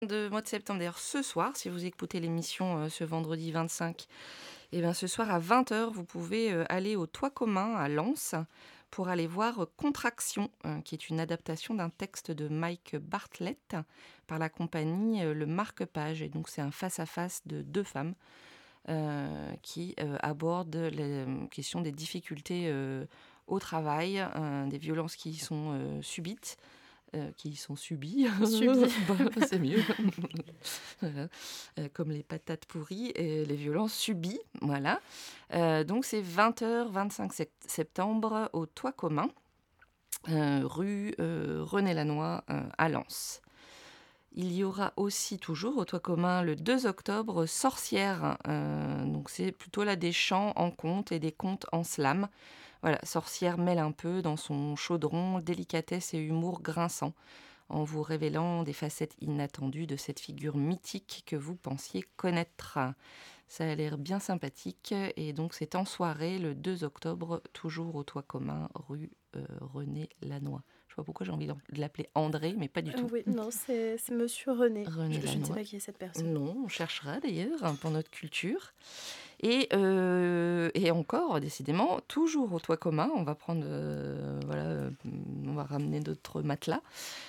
de mois de septembre. D'ailleurs, ce soir, si vous écoutez l'émission ce vendredi 25, et bien ce soir à 20h, vous pouvez aller au Toit commun à Lens pour aller voir Contraction, qui est une adaptation d'un texte de Mike Bartlett par la compagnie Le Marque-Page. Et donc, c'est un face-à-face de deux femmes qui abordent les questions des difficultés au travail, des violences qui y sont subites. Qui y sont subies, Subi. c'est mieux, Voilà. Comme les patates pourries et les violences subies, voilà. Donc c'est 20h, 25 septembre, au Toit commun, rue René Lannoy à Lens. Il y aura aussi toujours au Toit commun le 2 octobre Sorcière. Donc c'est plutôt là des chants en conte et des contes en slam. Voilà, Sorcière mêle un peu dans son chaudron délicatesse et humour grinçant, en vous révélant des facettes inattendues de cette figure mythique que vous pensiez connaître. Ça a l'air bien sympathique et donc c'est en soirée le 2 octobre, toujours au Toit commun, rue René Lannoy. Je sais pas pourquoi j'ai envie de l'appeler André, mais pas du tout. Oui, non, c'est Monsieur René. René Je ne sais Lannoy. pas qui est cette personne. Non, on cherchera d'ailleurs pour notre culture. Et encore, décidément, toujours au Toit commun, on va prendre, on va ramener notre matelas.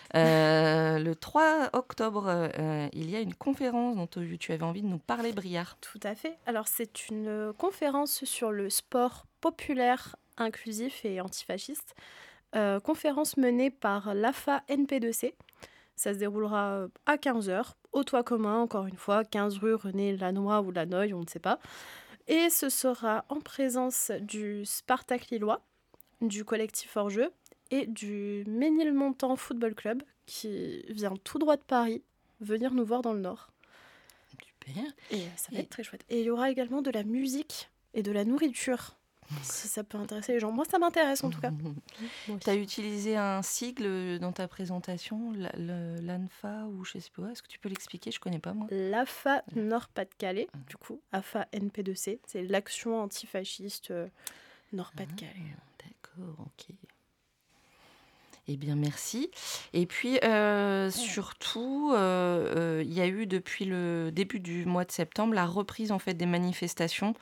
Le 3 octobre, il y a une conférence dont tu avais envie de nous parler, Briard. Tout à fait. Alors, c'est une conférence sur le sport populaire, inclusif et antifasciste. Conférence menée par l'AFA NP2C. Ça se déroulera à 15h, au Toit commun, encore une fois, 15 rue René Lannoy ou Lannoy, on ne sait pas. Et ce sera en présence du Spartak Lillois, du collectif Hors-Jeu et du Ménilmontant Football Club qui vient tout droit de Paris venir nous voir dans le Nord. Super. Et ça va être très chouette. Et il y aura également de la musique et de la nourriture, si ça peut intéresser les gens. Moi, ça m'intéresse en tout cas. Tu as utilisé un sigle dans ta présentation, l'ANFA ou je sais pas, est-ce que tu peux l'expliquer? Je connais pas moi. L'AFA Nord-Pas-de-Calais, du coup, AFA NP2C, c'est l'action antifasciste Nord-Pas-de-Calais. D'accord, ok. Eh bien, merci. Et puis, surtout, il y a eu depuis le début du mois de septembre la reprise en fait des manifestations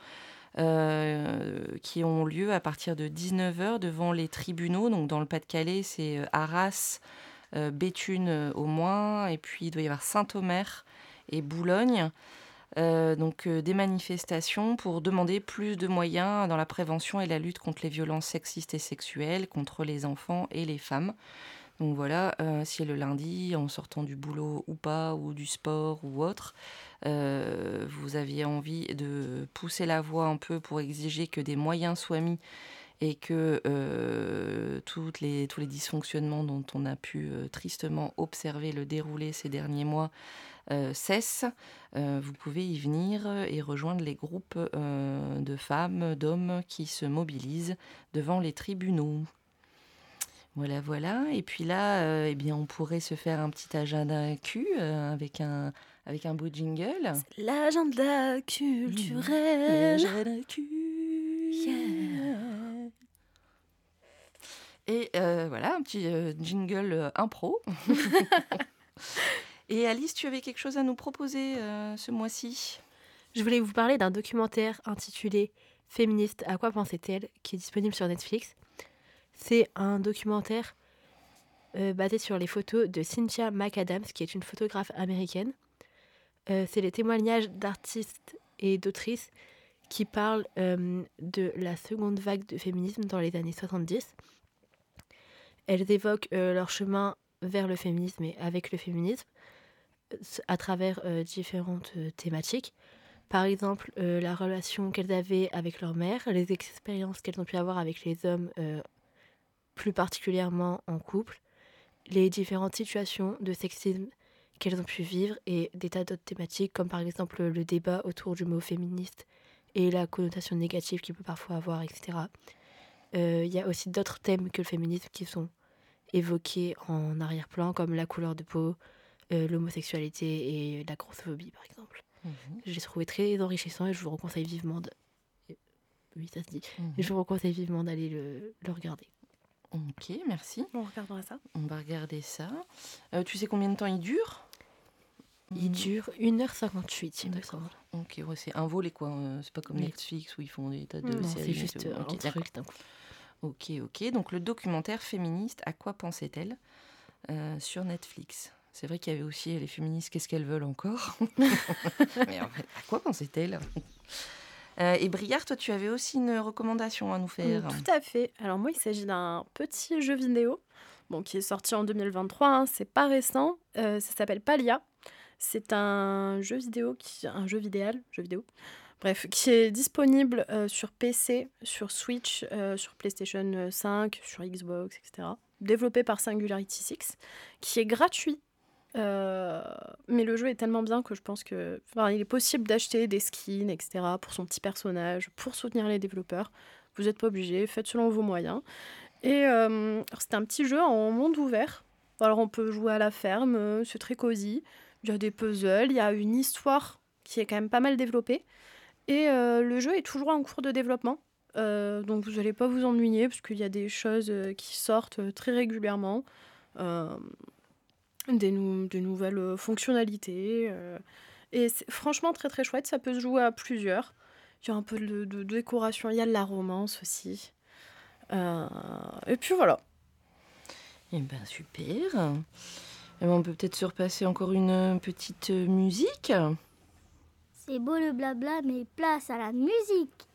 qui ont lieu à partir de 19h devant les tribunaux. Donc, dans le Pas-de-Calais, c'est Arras, Béthune au moins, et puis il doit y avoir Saint-Omer et Boulogne. Donc des manifestations pour demander plus de moyens dans la prévention et la lutte contre les violences sexistes et sexuelles, contre les enfants et les femmes. Donc voilà, si le lundi, en sortant du boulot ou pas, ou du sport ou autre, vous aviez envie de pousser la voix un peu pour exiger que des moyens soient mis et que tous les dysfonctionnements dont on a pu tristement observer le déroulé ces derniers mois cessent, vous pouvez y venir et rejoindre les groupes de femmes, d'hommes qui se mobilisent devant les tribunaux. Voilà, voilà. Et puis là, eh bien, on pourrait se faire un petit agenda Q avec un beau jingle. L'agenda culturel. Agenda Q. Yeah. Et voilà, un petit jingle impro. Et Alice, tu avais quelque chose à nous proposer ce mois-ci? Je voulais vous parler d'un documentaire intitulé Féministe, à quoi pensait-elle, qui est disponible sur Netflix. C'est un documentaire basé sur les photos de Cynthia McAdams, qui est une photographe américaine. C'est les témoignages d'artistes et d'autrices qui parlent de la seconde vague de féminisme dans les années 70. Elles évoquent leur chemin vers le féminisme et avec le féminisme à travers différentes thématiques. Par exemple, la relation qu'elles avaient avec leur mère, les expériences qu'elles ont pu avoir avec les hommes, plus particulièrement en couple, les différentes situations de sexisme qu'elles ont pu vivre et des tas d'autres thématiques, comme par exemple le débat autour du mot féministe et la connotation négative qu'il peut parfois avoir, etc. Il y a aussi d'autres thèmes que le féminisme qui sont évoqués en arrière-plan, comme la couleur de peau, l'homosexualité et la grossophobie, par exemple. Je l'ai trouvé très enrichissant et je vous conseille vivement oui, ça se dit. Et je vous conseille vivement d'aller le regarder. Ok, merci. On regardera ça. On va regarder ça. Tu sais combien de temps il dure? Il dure 1h58, il me D'accord. semble. Ok, ouais, c'est un volet, quoi. C'est pas comme Oui. Netflix où ils font des tas de Non, séries. c'est et juste tout. Ok, un d'accord. truc d'un coup. Ok. Donc, le documentaire féministe, à quoi pensait-elle sur Netflix. C'est vrai qu'il y avait aussi les féministes, qu'est-ce qu'elles veulent encore. Mais en fait, à quoi pensait-elle Et Briard, toi, tu avais aussi une recommandation à nous faire. Tout à fait. Alors moi, il s'agit d'un petit jeu vidéo qui est sorti en 2023. C'est pas récent. Ça s'appelle Palia. C'est un jeu vidéo, jeu vidéo, bref, qui est disponible sur PC, sur Switch, sur PlayStation 5, sur Xbox, etc. Développé par Singularity 6, qui est gratuit. Mais le jeu est tellement bien que je pense que, il est possible d'acheter des skins, etc. pour son petit personnage, pour soutenir les développeurs. Vous n'êtes pas obligé, faites selon vos moyens. Et alors, c'est un petit jeu en monde ouvert. Alors on peut jouer à la ferme, c'est très cosy. Il y a des puzzles, il y a une histoire qui est quand même pas mal développée. Et le jeu est toujours en cours de développement. Donc vous n'allez pas vous ennuyer parce qu'il y a des choses qui sortent très régulièrement. Euh, des nouvelles fonctionnalités. Et c'est franchement très très chouette, ça peut se jouer à plusieurs. Il y a un peu de décoration, il y a de la romance aussi. Et puis voilà. Eh ben, super. Eh ben, on peut peut-être se repasser encore une petite musique. C'est beau le blabla, mais place à la musique.